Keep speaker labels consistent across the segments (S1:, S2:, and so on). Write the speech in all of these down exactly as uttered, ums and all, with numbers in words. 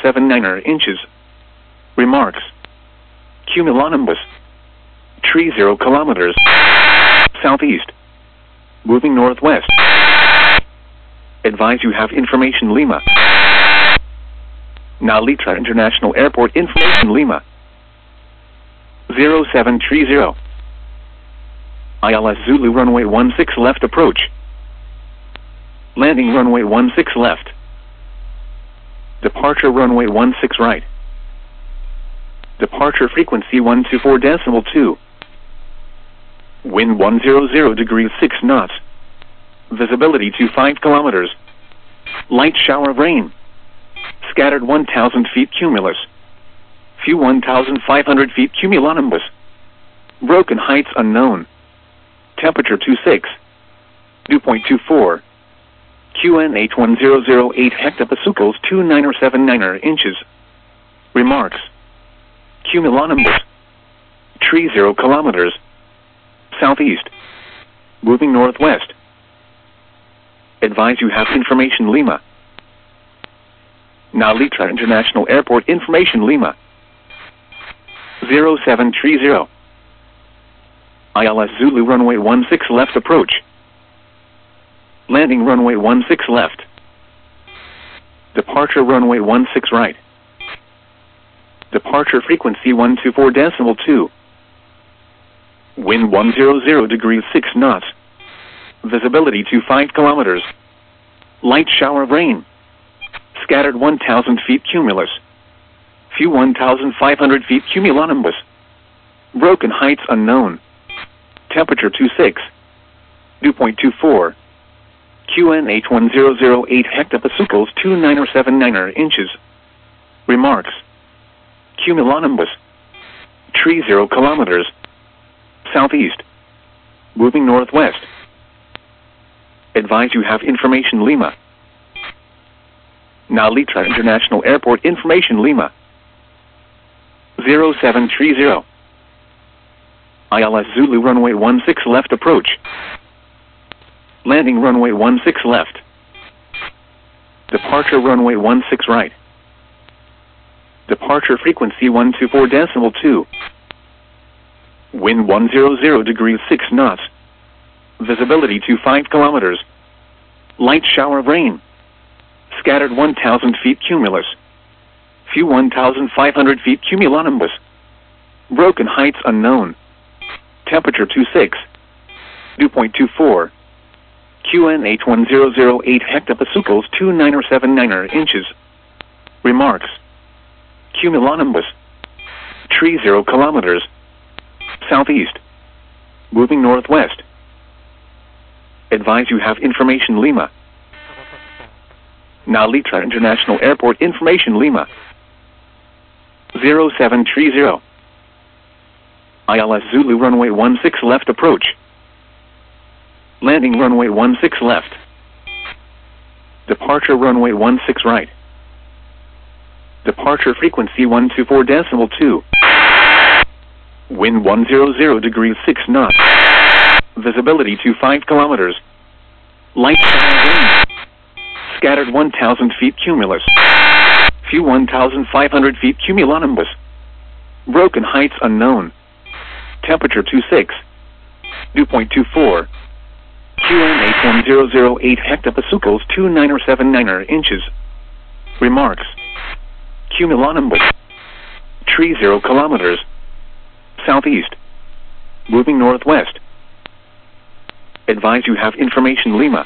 S1: seven nine inches. Remarks. Cumulonimbus. Tree zero kilometers. Southeast. Moving northwest. Advise you have information Lima. Now Litra International Airport information Lima. zero seven three zero. I L S Zulu runway one six left approach. Landing runway one six left. Departure runway one six right. Departure frequency one two four decimal two. Wind one hundred degrees six knots. Visibility to five kilometers. Light shower of rain. Scattered one thousand feet cumulus. Few one thousand five hundred feet cumulonimbus. Broken heights unknown. Temperature twenty-six. Dew point two four. Q N H one zero zero eight hectopascals two nine seven nine inches. Remarks. Cumulonimbus. Tree zero kilometers. Southeast. Moving northwest. Advise you have information Lima. Now Litra International Airport information Lima. zero seven three zero. I L S Zulu runway one six left approach. Landing runway one six left. Departure runway one six right. Departure frequency one two four decimal two. Wind one hundred degrees six knots. Visibility to five kilometers. Light shower of rain. Scattered one thousand feet cumulus. Few one thousand five hundred feet cumulonimbus. Broken heights unknown. Temperature twenty-six. Dew point two four. Q N H one zero zero eight hectopascals two nine seven nine inches. Remarks. Cumulonimbus. Tree zero kilometers. Southeast. Moving northwest. Advise you have information Lima. Now Litra International Airport information Lima. zero seven three zero. I L S Zulu runway one six left approach. Landing runway one six left. Departure runway one six right. Departure frequency one two four decimal two. Wind one hundred degrees six knots. Visibility to five kilometers. Light shower of rain. Scattered one thousand feet cumulus. Few one thousand five hundred feet cumulonimbus. Broken heights unknown. Temperature twenty-six. Dew point two four. Q N H one zero zero eight hectopascals two nine seven nine inches. Remarks. Cumulonimbus. Tree zero kilometers. Southeast. Moving northwest. Advise you have information Lima. Now Litra International Airport information Lima. zero seven three zero. I L S Zulu runway one six left approach. Landing runway one six left. Departure runway one six right. Departure frequency one two four decimal two. Wind one hundred degrees six knots. Visibility to five kilometers. Light shower of rain. Scattered one thousand feet cumulus. Few one thousand five hundred feet cumulonimbus. Broken heights unknown. Temperature twenty-six. Dew point two four. Q N H one zero zero eight hectopascals two nine seven nine inches. Remarks. Cumulonimbus. Tree zero kilometers. Southeast. Moving northwest. Advise you have information Lima.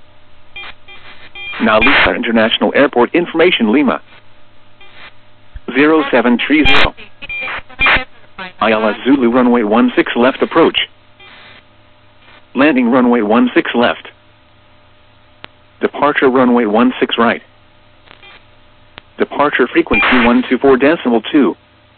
S1: Now Litra International Airport information Lima. zero seven three zero. I L S Zulu runway one six left approach. Landing runway one six left. Departure runway one six right. Departure frequency one two four decimal two.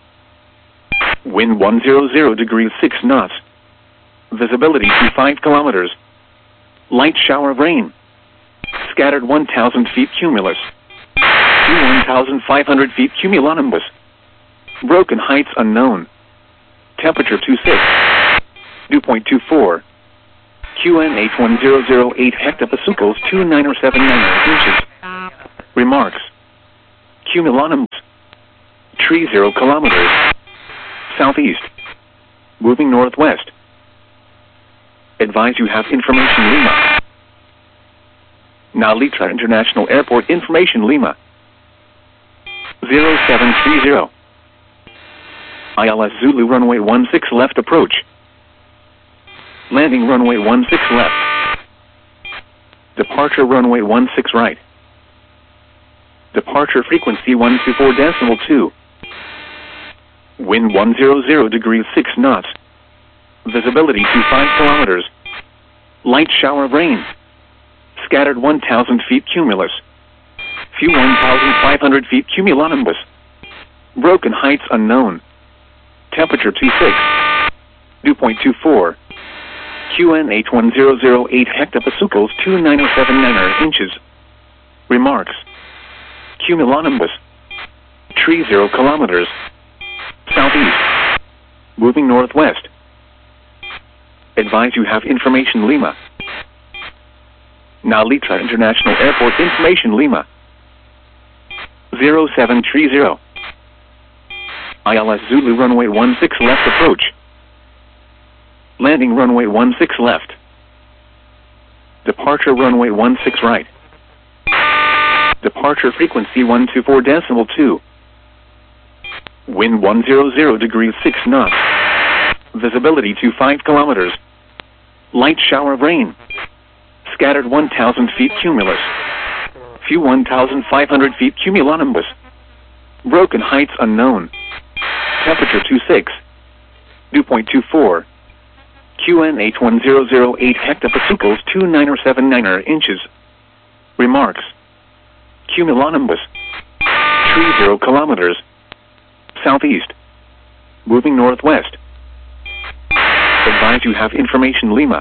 S1: Wind one hundred degrees six knots. Visibility to five kilometers. Light shower of rain. Scattered one thousand feet cumulus. To one thousand five hundred feet cumulonimbus. Broken heights unknown. Temperature twenty-six. Dew point two four. Q N H one zero zero eight hectopascals two nine seven nine inches. Remarks. Cumulonimbus. Tree zero kilometers. Southeast. Moving northwest. Advise you have information Lima. Now Litra International Airport information Lima. zero seven three zero. I L S Zulu runway one six left approach. Landing runway one six left. Departure runway one six right. Departure frequency one two four decimal two. Wind one hundred degrees six knots. Visibility twenty-five kilometers. Light shower of rain. Scattered one thousand feet cumulus. Few one thousand five hundred feet cumulonimbus. Broken heights unknown. Temperature twenty-six. Dew point two four. Q N H one zero zero eight hectopascals two nine zero seven nine inches. Remarks. Cumulonimbus. Tree zero kilometers. Southeast. Moving northwest. Advise you have information Lima. Now Litra International Airport information Lima. zero seven three zero. I L S Zulu runway one six left approach. Landing runway one six left. Departure runway one six right. Departure frequency one two four decimal two. Wind one hundred degrees six knots. Visibility twenty-five kilometers. Light shower of rain. Scattered one thousand feet cumulus. Few one thousand five hundred feet cumulonimbus. Broken heights unknown. Temperature twenty-six. Dew point two four. Q N H one zero zero eight hectopascals two nine zero seven nine inches. Remarks. Cumulonimbus. Tree zero kilometers. Southeast. Moving northwest. Advise you have information Lima.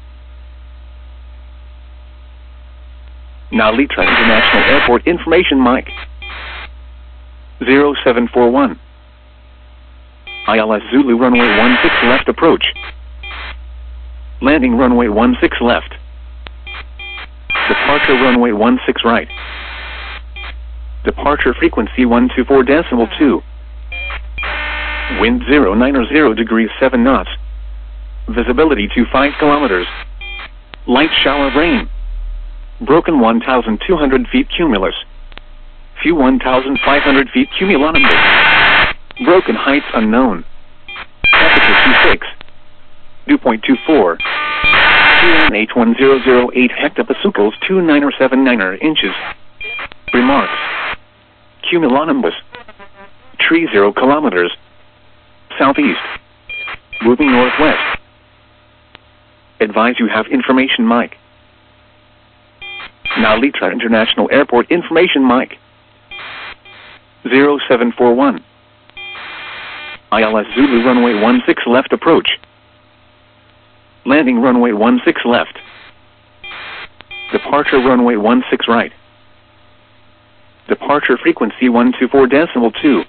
S1: Now Litra International Airport information Mike. zero seven four one. I L S Zulu runway one six left approach. Landing runway one six left. Departure runway one six right. Departure frequency one two four decimal two. Wind zero nine zero degrees seven knots. Visibility twenty-five kilometers. Light shower of rain. Broken one thousand two hundred feet cumulus. Few one thousand five hundred feet cumulonimbus. Broken heights unknown. Temperature twenty-six. Dew point two four. Q N H one zero zero eight hectopascals two nine zero seven nine inches. Remarks. Cumulonimbus. Tree zero kilometers. Southeast. Moving northwest. Advise you have information Mike. Now Litra International Airport information Mike. zero seven four one. I L S Zulu runway one six left approach. Landing runway one six left. Departure runway one six right. Departure frequency one two four decimal two.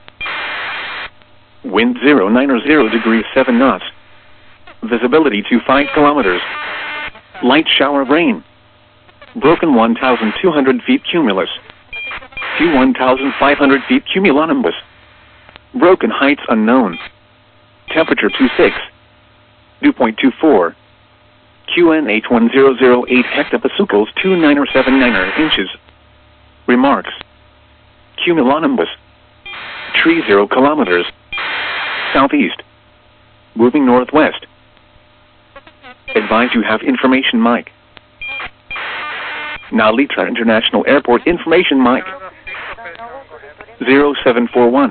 S1: Wind zero nine zero degrees seven knots. Visibility twenty-five kilometers. Light shower of rain. Broken one thousand two hundred feet cumulus. Few one thousand five hundred feet cumulonimbus. Broken heights unknown. Temperature twenty-six. Dew point two four. Q N H one zero zero eight hectopascals two nine zero seven nine inches. Remarks. Cumulonimbus. Tree zero kilometers. Southeast. Moving northwest. Advise you have information Mike. Now Litra International Airport information Mike. zero seven four one.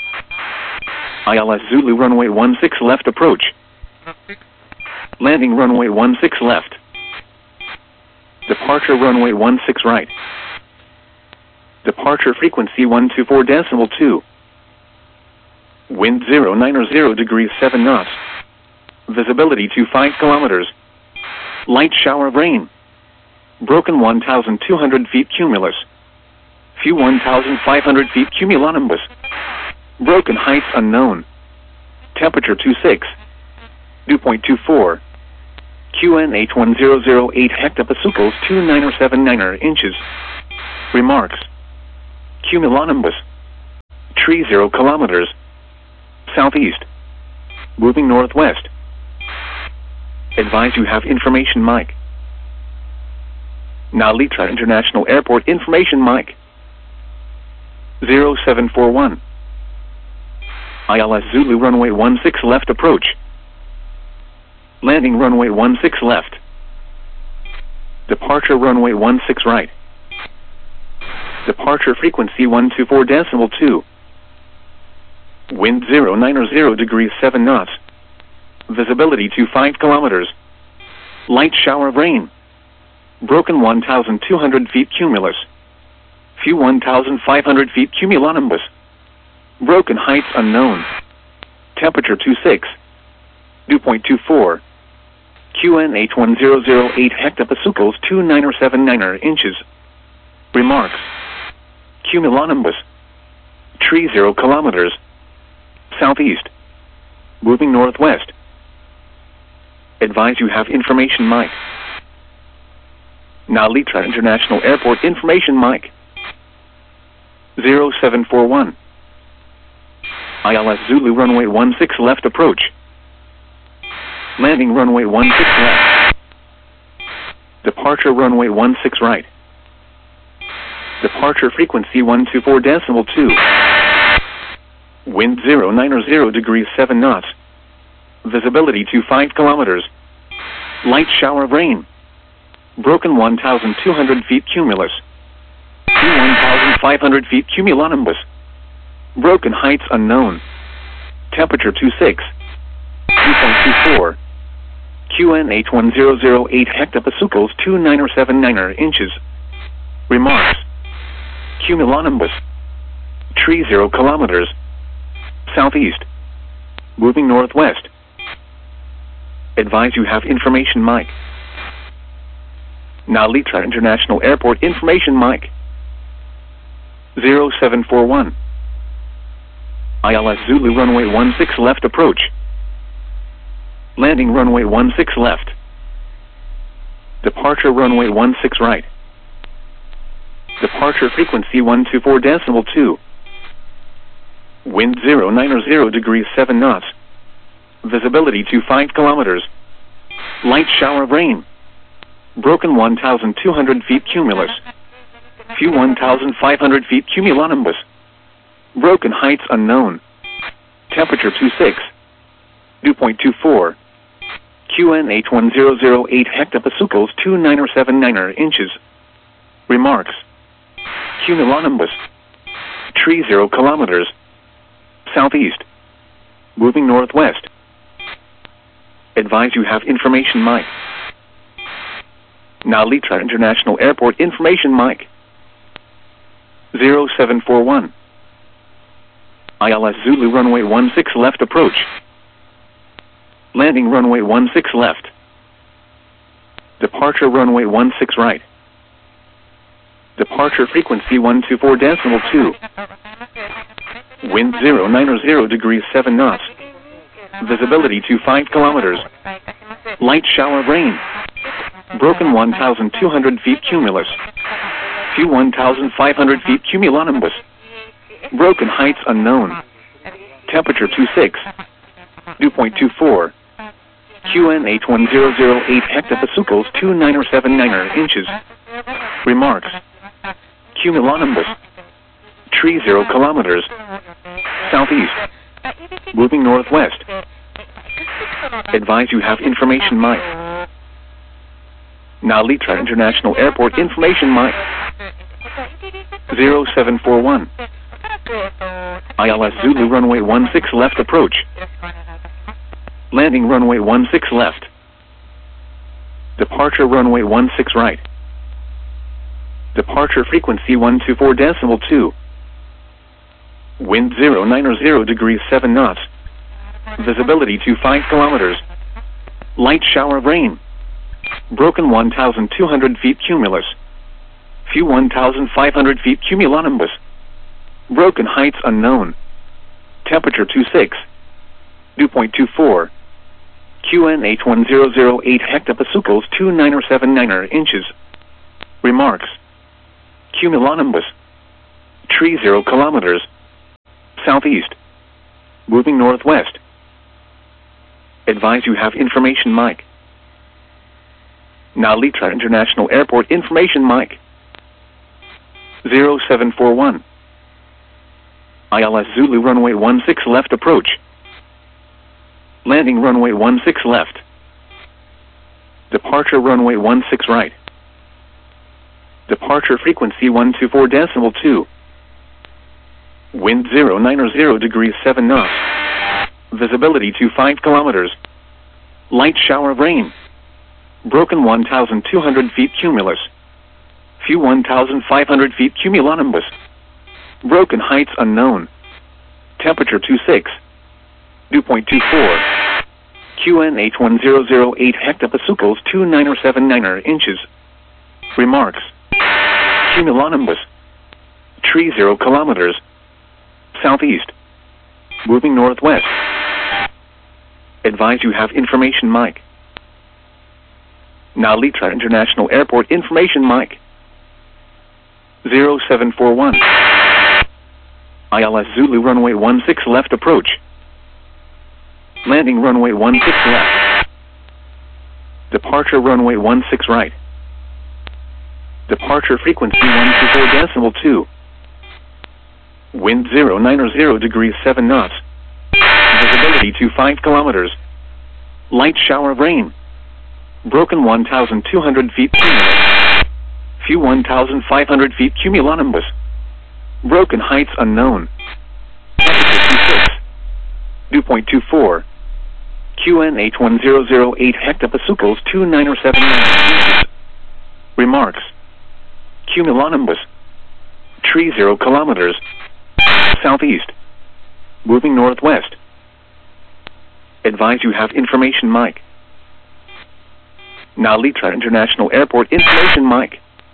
S1: I L S Zulu runway one six left approach. Landing runway one six left. Departure runway one six right. Departure frequency one two four decimal two. Wind zero nine zero degrees seven knots. Visibility twenty-five kilometers. Light shower of rain. Broken one thousand two hundred feet cumulus. Few one thousand five hundred feet cumulonimbus. Broken heights unknown. Temperature twenty-six. Dew point two four. Q N H one zero zero eight hectopascals two nine zero seven nine inches. Remarks. Cumulonimbus. Tree zero kilometers. Southeast. Moving northwest. Advise you have information mic. Nalitra International Airport information mic. zero seven four one. I L S Zulu runway one six left approach. Landing runway one six left. Departure runway one six right. Departure frequency one two four decimal two. Wind zero nine zero degrees seven knots. Visibility to five kilometers. Light shower of rain. Broken one thousand two hundred feet cumulus. Few one thousand five hundred feet cumulonimbus. Broken heights unknown. Temperature twenty-six. Dew point two four. Q N H one zero zero eight hectopascals two nine seven nine inches. Remarks. Cumulonimbus. Tree zero kilometers. Southeast. Moving northwest. Advise you have information mic. Nalitra International Airport information mic. zero seven four one. I L S Zulu runway one six left approach. Landing runway one six left. Departure runway one six right. Departure frequency one two four decimal two. Wind zero nine zero degrees seven knots. Visibility to five kilometers. Light shower of rain. Broken one thousand two hundred feet cumulus. Few one thousand five hundred feet cumulonimbus. Broken heights unknown. Temperature twenty-six. Dew point two four. Q N H one zero zero eight hectopascals two nine seven nine inches. Remarks. Cumulonimbus. Tree zero kilometers. Southeast. Moving northwest. Advise you have information mic. Nalitra International Airport information mic. zero seven four one. I L S Zulu runway one six left approach. Landing runway one six left. Departure runway one six right. Departure frequency one two four decimal two. Wind zero nine zero degrees seven knots. Visibility to five kilometers. Light shower of rain. Broken one thousand two hundred feet cumulus. Few one thousand five hundred feet cumulonimbus. Broken heights unknown. Temperature twenty-six. Dew point two four. Q N H one zero zero eight hectopascals two nine seven nine inches. Remarks. Cumulonimbus. Tree zero kilometers. Southeast. Moving northwest. Advise you have information mic. Nalitra International Airport information mic. zero seven four one. I L S Zulu runway one six left approach. Landing runway one six left. Departure runway one six right. Departure frequency one two four decimal two. Wind zero nine zero degrees seven knots. Visibility to five kilometers. Light shower of rain. Broken one thousand two hundred feet cumulus. Few one thousand five hundred feet cumulonimbus. Broken heights unknown. Temperature twenty-six. Dew point two four. Q N H one zero zero eight hectopascals two nine seven nine inches. Remarks. Cumulonimbus. Tree zero kilometers. Southeast. Moving northwest. Advise you have information mic. Nalitra International Airport information mic. zero seven four one. I L S Zulu runway one six left approach. Landing runway one six left. Departure runway one six right. Departure frequency one two four decimal two. Wind zero nine zero degrees seven knots. Visibility to five kilometers. Light shower of rain. Broken one thousand two hundred feet cumulus. Few one thousand five hundred feet cumulonimbus. Broken heights unknown. Temperature twenty-six. Dew point two four. Q N H one zero zero eight hectopascals two nine seven nine inches. Remarks. Cumulonimbus. Tree zero kilometers. Southeast. Moving northwest. Advise you have information mic. Nalitra International Airport information mic. zero seven four one. I L S Zulu runway one six left approach. Landing runway one six left. Departure runway one six right. Departure frequency one two four decimal two. Wind zero nine zero degrees seven knots. Visibility to five kilometers. Light shower of rain. Broken one thousand two hundred feet cumulus. Few one thousand five hundred feet cumulonimbus. Broken heights unknown. Temperature twenty-six. Dew point two four. Q N H one zero zero eight hectopascals two nine seven nine inches. Remarks. Cumulonimbus. Tree zero kilometers. Southeast. Moving northwest. Advise you have information mic. Nalitra International Airport information mic. zero seven four one. I L S Zulu runway one six left approach. Landing runway one six left. Departure runway one six right. Departure frequency one two four decimal two. Wind zero nine zero degrees seven knots. Visibility to five kilometers. Light shower of rain. Broken one thousand two hundred feet cumulus. Few one thousand five hundred feet cumulonimbus. Broken heights unknown. Temperature twenty-six. Dew point two four. Q N H one zero zero eight hectopascals two nine seven nine. Remarks. Cumulonimbus. Tree zero kilometers. Southeast. Moving northwest. Advise you have information mic. Nalitra International Airport information mic.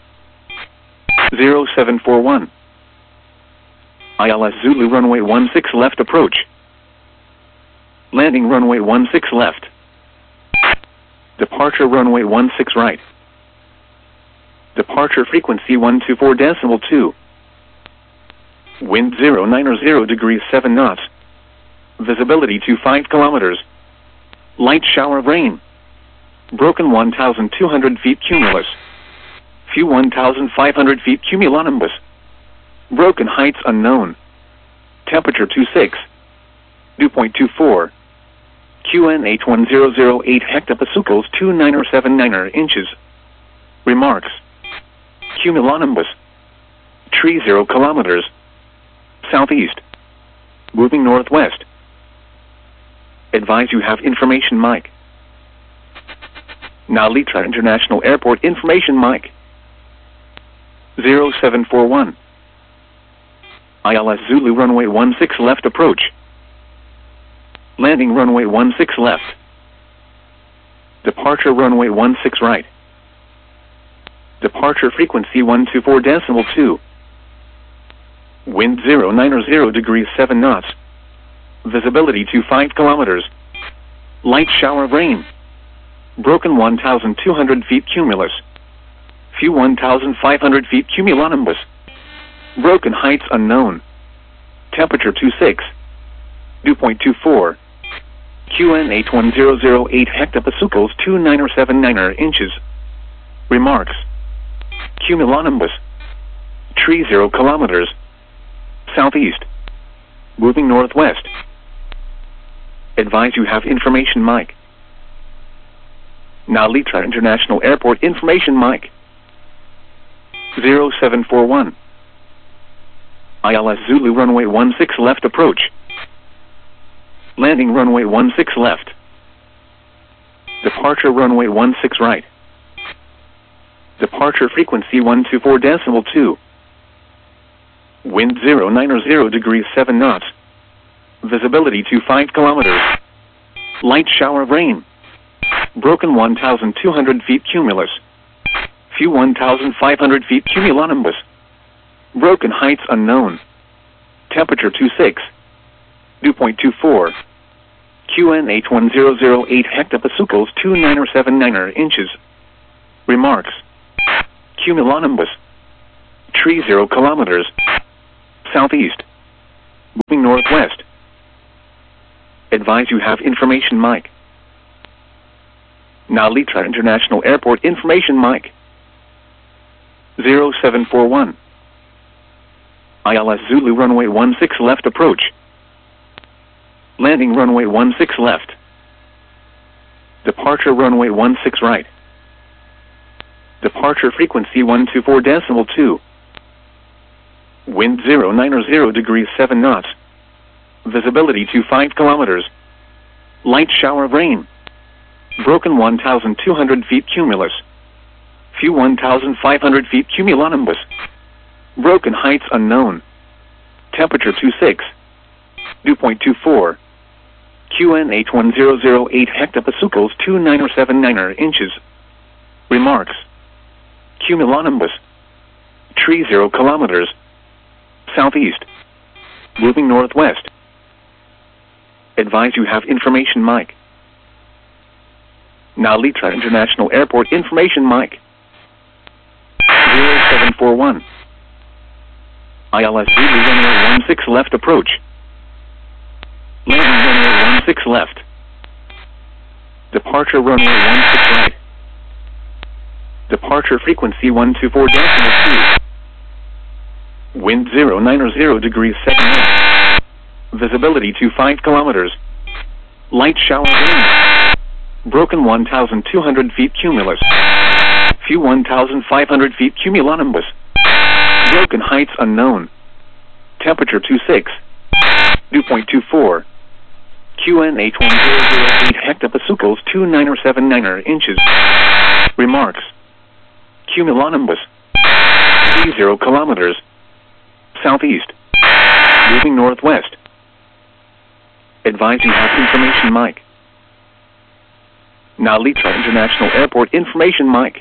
S1: zero seven four one. I L S Zulu runway one six left approach. Landing runway one six left. Departure runway one six right. Departure frequency one two four decimal two. Wind zero nine zero degrees seven knots. Visibility to five kilometers. Light shower of rain. Broken one thousand two hundred feet cumulus. Few one thousand five hundred feet cumulonimbus. Broken heights unknown. Temperature twenty-six. Dew point two four. Q N H one zero zero eight hectopascals two nine seven nine inches. Remarks. Cumulonimbus. Tree zero kilometers. Southeast. Moving northwest. Advise you have information mic. Nalitra International Airport information mic. zero seven four one. I L S Zulu runway one six left approach. Landing runway one six left. Departure runway one six right. Departure frequency one two four decimal two. Wind zero nine zero degrees seven knots. Visibility to five kilometers. Light shower of rain. Broken one thousand two hundred feet cumulus. Few one thousand five hundred feet cumulonimbus. Broken heights unknown. Temperature twenty-six. Dew point two four. Q N H one zero zero eight hectopascals two nine seven nine inches. Remarks. Cumulonimbus. Tree zero kilometers. Southeast. Moving northwest. Advise you have information mic. Nalitra International Airport information mic. zero seven four one. I L S Zulu runway one six left approach. Landing runway one six left. Departure runway one six right. Departure frequency one two four decimal two. Wind zero nine zero degrees seven knots. Visibility to five kilometers. Light shower of rain. Broken one thousand two hundred feet cumulus. Few one thousand five hundred feet cumulonimbus. Broken heights unknown. Temperature twenty-six. Dew point two four. Q N H one zero zero eight hectopascals two nine seven nine inches. Remarks. Cumulonimbus. Tree zero kilometers. southeast. Moving northwest. Advise you have information mic. Nalitra International Airport information mic. zero seven four one. I L S Zulu runway one six left approach. Landing runway one six left. Departure runway one six right. Departure frequency one two four decimal two. Wind zero nine zero degrees seven knots. Visibility to five kilometers. Light shower of rain. Broken one thousand two hundred feet cumulus. Few one thousand five hundred feet cumulonimbus. Broken heights unknown. Temperature two six. Dew point two four. Q N H one zero zero eight hectopascals two nine seven nine inches. Remarks. Cumulonimbus. Tree zero kilometers. Southeast. Moving northwest. Advise you have information mic. Nalitra International Airport information mic. zero seven four one. I L S Zulu runway one six left approach. Landing runway one six left. Departure runway one six right. Departure frequency one two four decimal two. Wind zero nine zero degrees seven knots. Visibility to five kilometers. Light shower rain. Broken one thousand two hundred feet cumulus. Few one thousand five hundred feet cumulonimbus. Broken heights unknown. Temperature two six. Dew point two four. Q N H one zero zero eight hectopascals two nine seven nine inches. Remarks. Cumulonimbus. Three zero kilometers. Southeast. Moving northwest. Advise you have information mic. Nalitra International Airport information mic.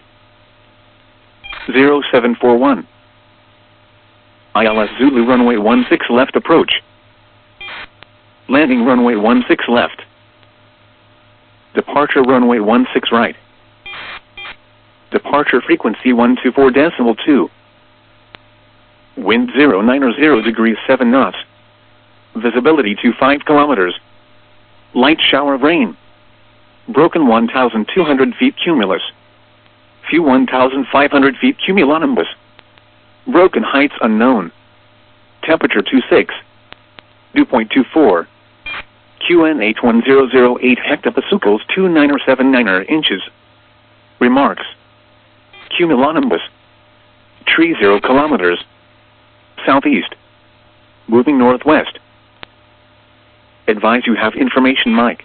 S1: zero seven four one. I L S Zulu runway one six left approach. Landing runway one six left. Departure runway one six right. Departure frequency one two four decimal two. Wind zero nine zero degrees seven knots. Visibility to five kilometers. Light shower of rain. Broken one thousand two hundred feet cumulus. Few one thousand five hundred feet cumulonimbus. Broken heights unknown. Temperature two six. Dew point two four. Q N H one zero zero eight hectopascals two nine seven nine inches. Remarks. Cumulonimbus. Tree zero kilometers. Southeast. Moving northwest. Advise you have information mic.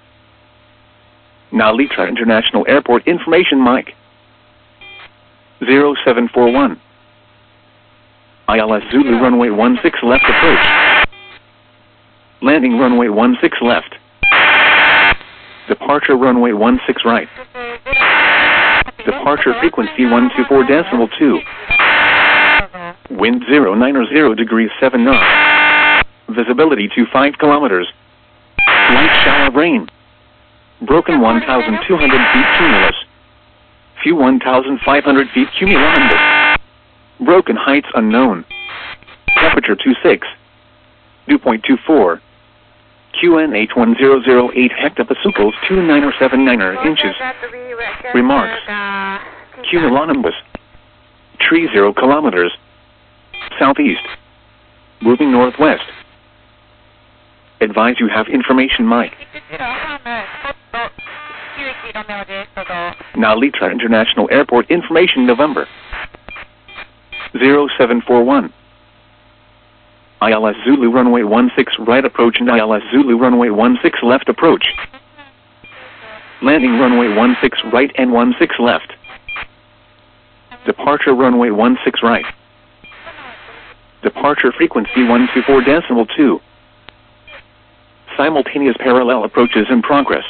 S1: Nalitra International Airport information mic. zero seven four one. I L S Zulu runway one six left approach. Landing runway one six left. Departure runway one six right. Departure frequency one two four decimal two. Wind zero nine zero degrees seven knots. Visibility to five kilometers. Light shower of rain. Broken one thousand two hundred feet cumulus. Few one thousand five hundred feet cumulonimbus. Broken heights unknown. Temperature two six. Dew point two four. Q N H one zero zero eight hectopascals two nine seven nine inches. Remarks. Cumulonimbus. Tree zero kilometers. Southeast. Moving northwest. Advise you have information mic. Nalitra International Airport information November. zero seven four one. I L S Zulu runway one six right approach and I L S Zulu runway one six left approach. Landing runway one six right and one six left. Departure runway one six right. Departure frequency one two four decimal two. Simultaneous parallel approaches in progress.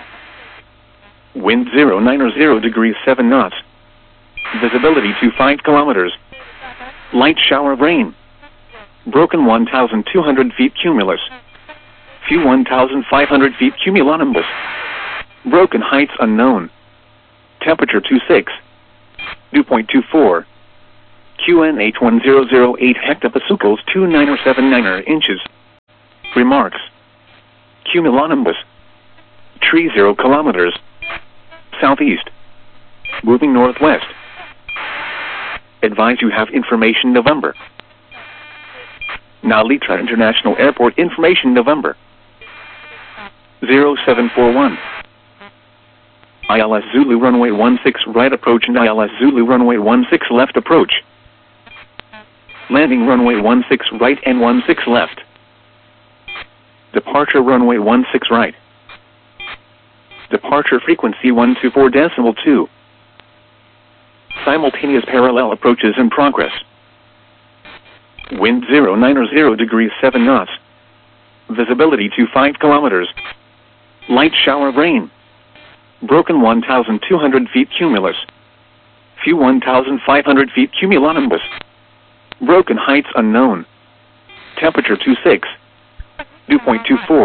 S1: Wind zero nine zero degrees seven knots. Visibility to five kilometers. Light shower of rain. Broken one thousand two hundred feet cumulus. Few one thousand five hundred feet cumulonimbus. Broken heights unknown. Temperature two six. Dew point two four. Q N H one zero zero eight hectopascals two nine seven nine inches. Remarks. Cumulonimbus. Tree zero kilometers. Southeast. Moving northwest. Advise you have information November. Nalitra International Airport information November. zero seven four one. I L S Zulu runway one six right approach and I L S Zulu runway one six left approach. Landing runway one six right and one six left. Departure runway one six right. Departure frequency one two four decimal two. Simultaneous parallel approaches in progress. Wind zero nine zero degrees seven knots. Visibility to five kilometers. Light shower of rain. Broken one thousand two hundred feet cumulus. Few one thousand five hundred feet cumulonimbus. Broken heights unknown. Temperature two six. Dew point two four.